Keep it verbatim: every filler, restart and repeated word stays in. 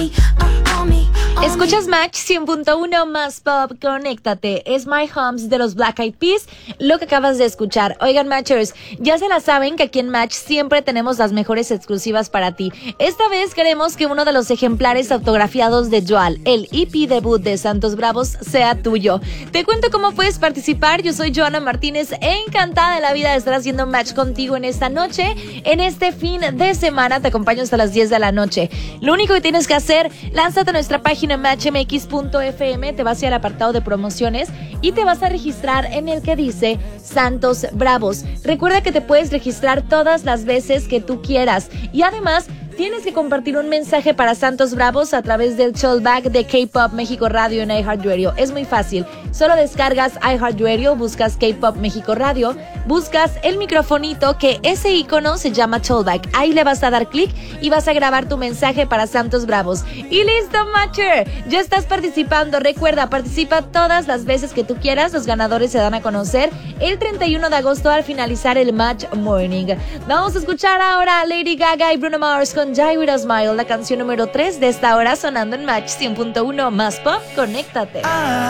Escuchas Match cien punto uno más pop, conéctate. Es My Homes de los Black Eyed Peas, lo que acabas de escuchar. Oigan, Matchers, ya se la saben que aquí en Match siempre tenemos las mejores exclusivas para ti. Esta vez queremos que uno de los ejemplares autografiados de Joal, el E P debut de Santos Bravos, sea tuyo. Te cuento cómo puedes participar. Yo soy Joana Martínez, encantada de la vida de estar haciendo Match contigo en esta noche. En este fin de semana te acompaño hasta las diez de la noche. Lo único que tienes que hacer, lánzate a nuestra página match m x punto f m, te vas a ir al apartado de promociones y te vas a registrar en el que dice Santos Bravos. Recuerda que te puedes registrar todas las veces que tú quieras y además tienes que compartir un mensaje para Santos Bravos a través del showback de K-Pop México Radio en iHeartRadio. Es muy fácil. Solo descargas iHeartRadio, buscas K-Pop México Radio, buscas el microfonito que ese icono se llama showback. Ahí le vas a dar clic y vas a grabar tu mensaje para Santos Bravos. Y listo, Matcher. Ya estás participando. Recuerda, participa todas las veces que tú quieras. Los ganadores se dan a conocer el treinta y uno de agosto al finalizar el Match Morning. Vamos a escuchar ahora a Lady Gaga y Bruno Mars con Die With A Smile, la canción número tres de esta hora sonando en Match cien punto uno más pop. Conéctate. Ah.